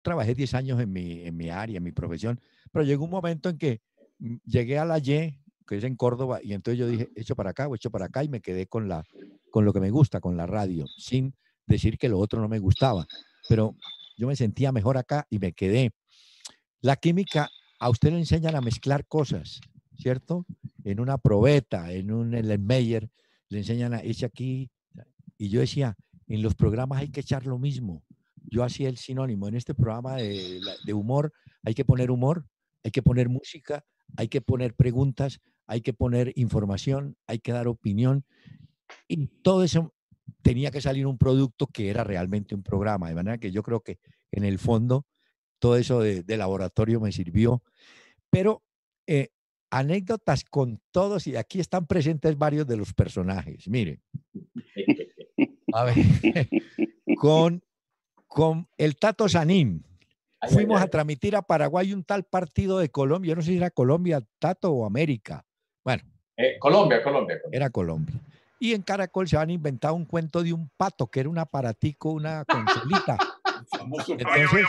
trabajé 10 años en mi área, en mi profesión, pero llegó un momento en que llegué a la Y, que es en Córdoba, y entonces yo dije, echo para acá o echo para acá, y me quedé con lo que me gusta, con la radio, sin decir que lo otro no me gustaba. Pero yo me sentía mejor acá y me quedé. La química, a usted le enseñan a mezclar cosas, ¿cierto? En una probeta, en un Erlenmeyer, le enseñan a ese aquí. Y yo decía, en los programas hay que echar lo mismo. Yo hacía el sinónimo. En este programa de humor hay que poner humor, hay que poner música, hay que poner preguntas, hay que poner información, hay que dar opinión. Y todo eso tenía que salir un producto que era realmente un programa. De manera que yo creo que en el fondo todo eso de laboratorio me sirvió. Pero eh, anécdotas con todos, y aquí están presentes varios de los personajes. Miren, a ver, con, con el Tato Sanín. Fuimos a transmitir a Paraguay un tal partido de Colombia. Yo no sé si era Colombia, Tato o América. Bueno. Colombia. Era Colombia. Y en Caracol se han inventado un cuento de un pato, que era un aparatico, una consolita. Entonces,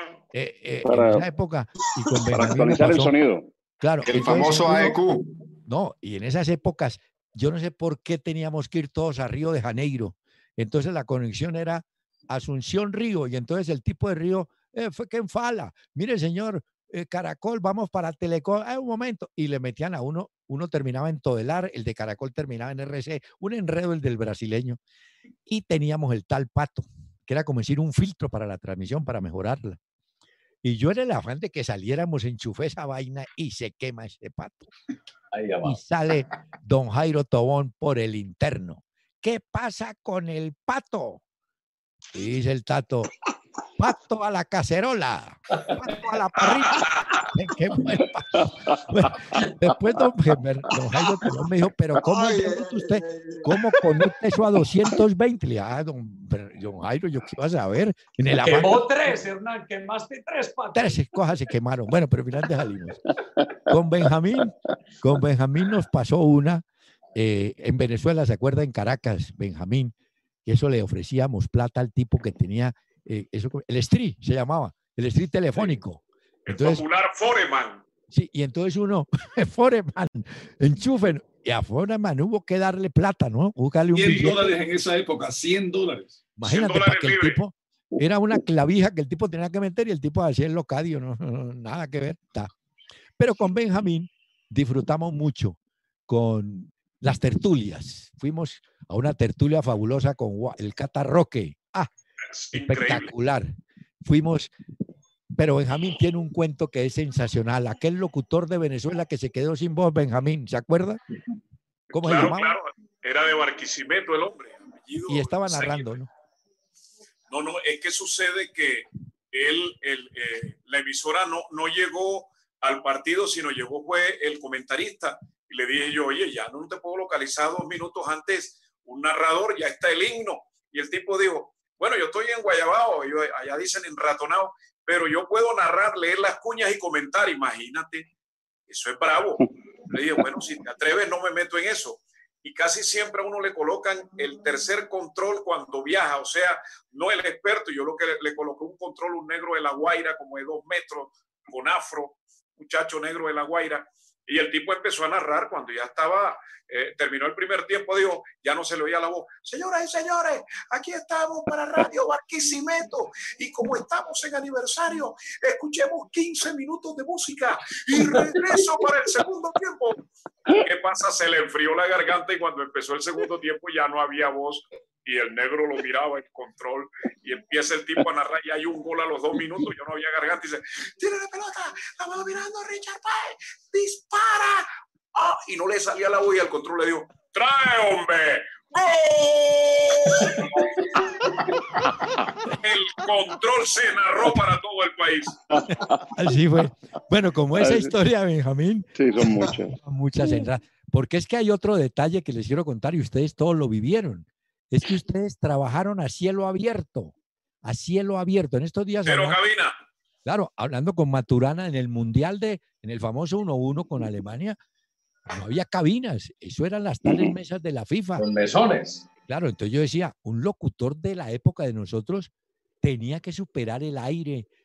en esa época, y con para actualizar pasó, el sonido. Claro. El famoso AEQ. No, y en esas épocas, yo no sé por qué teníamos que ir todos a Río de Janeiro. Entonces la conexión era Asunción-Río, y entonces el tipo de Río fue que en Fala. Mire, señor, Caracol, vamos para Telecom, un momento, y le metían a uno terminaba en Todelar, el de Caracol terminaba en RC, un enredo el del brasileño, y teníamos el tal Pato, que era como decir un filtro para la transmisión, para mejorarla. Y yo era el afán de que saliéramos, enchufé esa vaina y se quema ese Pato. Y sale don Jairo Tobón por el interno. ¿Qué pasa con el Pato? Y dice el Tato, pato a la cacerola, pato a la parrilla. ¿Qué fue el pato? Bueno, después don Jairo Tobón me dijo, pero ¿cómo usted? ¿Cómo conecta eso a 220? Le dije, don Jairo, yo qué iba a saber. En el quemó 3, Hernán, quemaste 3 patos. 13 cosas se quemaron. Bueno, pero finalmente salimos. Con Benjamín nos pasó una, en Venezuela, ¿se acuerda? En Caracas, Benjamín, y eso le ofrecíamos plata al tipo que tenía, eso, el street se llamaba, el street telefónico. Entonces, el popular Foreman. Sí, y entonces uno, Foreman, enchufen, y a Foreman hubo que darle plata, ¿no? Buscarle un $100 en esa época, $100. Imagínate, para que el tipo, era una clavija que el tipo tenía que meter y el tipo hacía el locadio, no, nada que ver. Está. Pero con Benjamín disfrutamos mucho con las tertulias. Fuimos a una tertulia fabulosa con el Cata Roque. Espectacular. Fuimos, pero Benjamín tiene un cuento que es sensacional. Aquel locutor de Venezuela que se quedó sin voz, Benjamín, ¿se acuerda? ¿Cómo se llamaba? Claro, era de Barquisimeto el hombre. Y estaba narrando, ¿no? No, es que sucede que la emisora no llegó al partido, sino fue el comentarista. Y le dije yo, oye, ya no te puedo localizar 2 minutos antes un narrador, ya está el himno. Y el tipo dijo, bueno, yo estoy en Guayabao, allá dicen en Ratonao, pero yo puedo narrar, leer las cuñas y comentar. Imagínate, eso es bravo. Le dije, bueno, si te atreves, no me meto en eso. Y casi siempre a uno le colocan el tercer control cuando viaja, o sea, no el experto. Yo lo que le coloqué un control, un negro de La Guaira, como de 2 metros, con afro, muchacho negro de La Guaira, y el tipo empezó a narrar cuando ya estaba, terminó el primer tiempo, dijo, ya no se le oía la voz, señoras y señores, aquí estamos para Radio Barquisimeto, y como estamos en aniversario, escuchemos 15 minutos de música, y regreso para el segundo tiempo. ¿Qué pasa? Se le enfrió la garganta, y cuando empezó el segundo tiempo ya no había voz, y el negro lo miraba en control, y empieza el tipo a narrar, y hay un gol a los 2 minutos, yo no había garganta, y dice, tiene la pelota, la va mirando Richard Páez, dispara, y no le salía la voz, y al control le dijo, trae, hombre, ¡gol! El control se narró para todo el país. Así fue. Bueno, como esa historia, Benjamín. Sí, son muchas. Muchas entradas. Porque es que hay otro detalle que les quiero contar, y ustedes todos lo vivieron. Es que ustedes trabajaron a cielo abierto. A cielo abierto. En estos días. Pero cabina. Claro, hablando con Maturana en el Mundial en el famoso 1-1 con Alemania, no había cabinas. Eso eran las tales mesas de la FIFA. Los mesones. Claro, entonces yo decía, un locutor de la época de nosotros tenía que superar el aire,